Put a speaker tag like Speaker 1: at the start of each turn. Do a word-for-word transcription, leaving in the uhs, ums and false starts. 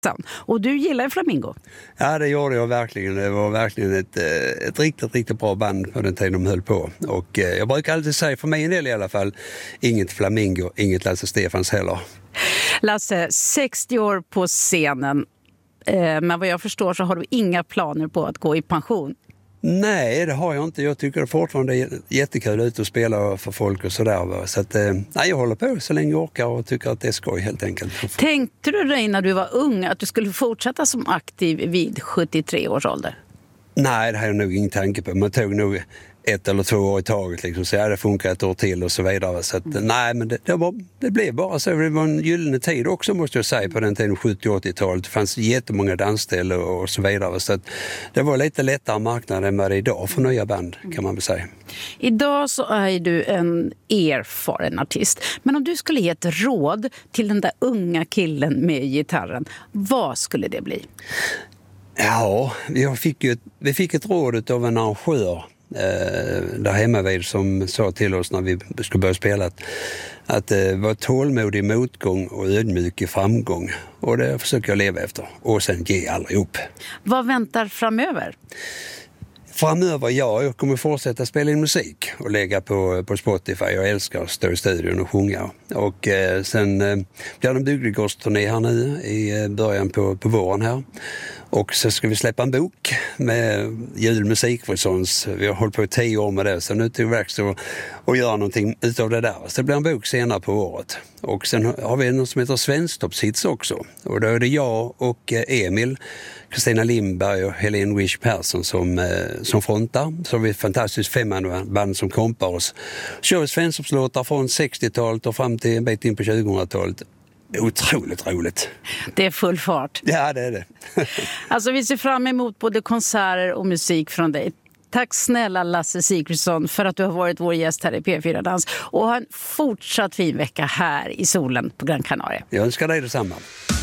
Speaker 1: Och du gillar flamingo?
Speaker 2: Ja, det gjorde jag verkligen. Det var verkligen ett, ett riktigt, riktigt bra band på den tiden de höll på. Och eh, jag brukar alltid säga, för min del i alla fall, inget flamingo, inget Lasse Stefans heller.
Speaker 1: Lasse, sextio år på scenen. Eh, men vad jag förstår så har du inga planer på att gå i pension.
Speaker 2: Nej, det har jag inte. Jag tycker det fortfarande är jättekul ut att spela för folk och sådär. Så att, eh, nej, jag håller på så länge jag orkar och tycker att det är skoj helt enkelt.
Speaker 1: Tänkte du dig när du var ung att du skulle fortsätta som aktiv vid sjuttiotre års ålder?
Speaker 2: Nej, det har jag nog ingen tanke på. Man tog nog ett eller två år i taget liksom, så ja, det funkar ett år till och så vidare. Så att, mm. nej, men det, det, var, det blev bara så. Det var en gyllene tid också, måste jag säga, på den tiden sjuttio-åttiotalet. Det fanns jättemånga dansställen och så vidare. Så att det var lite lättare marknad än vad det är idag för nya band, kan man väl säga.
Speaker 1: Idag så är du en erfaren artist. Men om du skulle ge ett råd till den där unga killen med gitarren, vad skulle det bli?
Speaker 2: Ja, vi fick ju ett, vi fick ett råd av en arrangör eh, där hemma vid som sa till oss när vi skulle börja spela att, att eh, vara tålmodig i motgång och ödmjuk i framgång. Och det försöker jag leva efter. Och sen ge aldrig upp.
Speaker 1: Vad väntar framöver?
Speaker 2: Framöver, ja, jag kommer fortsätta spela in musik och lägga på, på Spotify. Jag älskar att stå i studion och sjunga. Och eh, sen eh, blir det en bygdegårdsturné här nu i början på, på våren här. Och så ska vi släppa en bok med julmusik för sånt. Vi har hållit på i tio år med det, så nu tog vi verkligen och göra någonting utav det där. Så det blir en bok senare på året. Och sen har vi något som heter Svensktoppshits också. Och då är det jag och Emil, Kristina Lindberg och Helene Wish Persson som, som frontar. Så har vi ett fantastiskt femmannaband som kompar oss. Kör svensktoppslåtar från sextiotalet och fram till en bit in på tjugohundratalet. Otroligt roligt.
Speaker 1: Det är full fart.
Speaker 2: Ja, det är det.
Speaker 1: Alltså vi ser fram emot både konserter och musik från dig. Tack snälla Lasse Sigurdsson för att du har varit vår gäst här i P fyra Dans. Och ha en fortsatt fin vecka här i solen på Gran Canaria.
Speaker 2: Jag önskar dig detsamma.